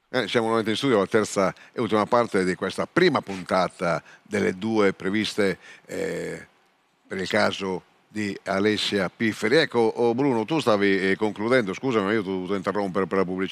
Siamo nuovamente in studio, la terza e ultima parte di questa prima puntata delle due previste per il caso di Alessia Pifferi. Ecco, Bruno, tu stavi concludendo, scusami, ma io ti ho dovuto interrompere per la pubblicità.